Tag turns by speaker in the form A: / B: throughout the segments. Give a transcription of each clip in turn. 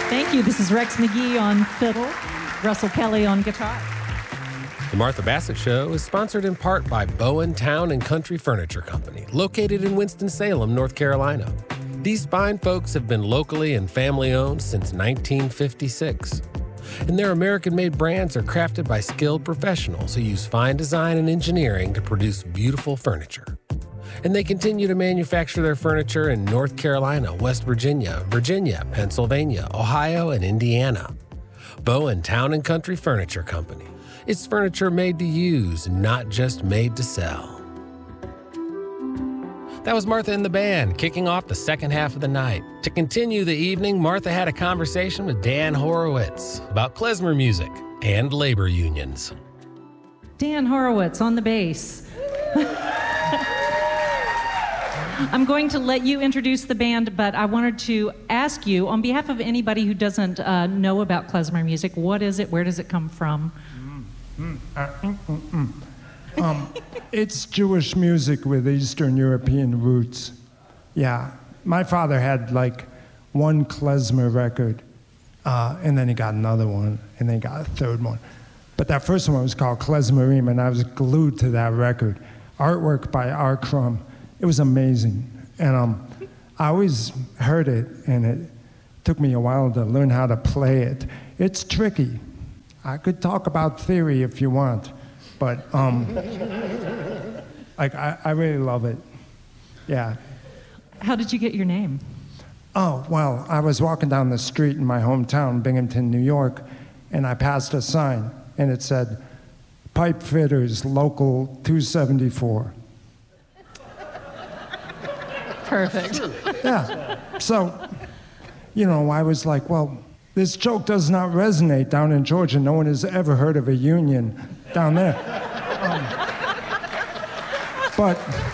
A: Thank you. This is Rex McGee on fiddle, Russell Kelly on guitar.
B: The Martha Bassett Show is sponsored in part by Bowen Town and Country Furniture Company, located in Winston-Salem, North Carolina. These fine folks have been locally and family-owned since 1956. And their American-made brands are crafted by skilled professionals who use fine design and engineering to produce beautiful furniture. And they continue to manufacture their furniture in North Carolina, West Virginia, Pennsylvania, Ohio, and Indiana. Bowen Town and Country Furniture Company. It's furniture made to use, not just made to sell. That was Martha and the Band, kicking off the second half of the night. To continue the evening, Martha had a conversation with Dan Horowitz about klezmer music and labor unions.
A: Dan Horowitz on the bass. I'm going to let you introduce the band, but I wanted to ask you, on behalf of anybody who doesn't know about klezmer music, what is it? Where does it come from?
C: It's Jewish music with Eastern European roots. Yeah, my father had like one klezmer record, and then he got another one, and then he got a third one. But that first one was called Klezmerim, and I was glued to that record. Artwork by R. Crumb. It was amazing. And I always heard it, and it took me a while to learn how to play it. It's tricky. I could talk about theory if you want, but like I really love it. Yeah.
A: How did you get your name?
C: Oh, well, I was walking down the street in my hometown, Binghamton, New York, and I passed a sign, and it said, Pipe Fitters, Local 274.
A: Perfect.
C: Yeah. So, you know, I was like, well, this joke does not resonate down in Georgia. No one has ever heard of a union down there. But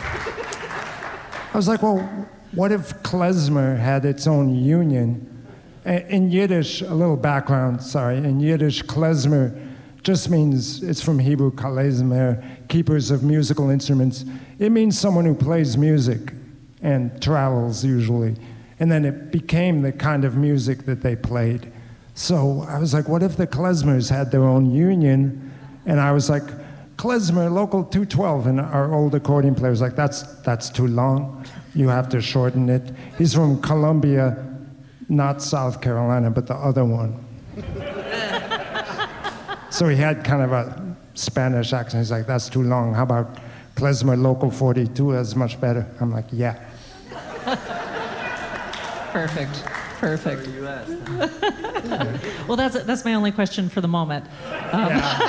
C: I was like, well, what if klezmer had its own union? In Yiddish, a little background, sorry. In Yiddish, klezmer just means, it's from Hebrew, kalezmer, keepers of musical instruments. It means someone who plays music and travels usually. And then it became the kind of music that they played. So I was like, what if the klezmers had their own union? And I was like, klezmer, Local 212. And our old accordion player was like, that's too long. You have to shorten it. He's from Columbia, not South Carolina, but the other one. So he had kind of a Spanish accent. He's like, that's too long. How about klezmer Local 42? That's much better. I'm like, yeah.
A: Perfect. Perfect. Well, that's my only question for the moment.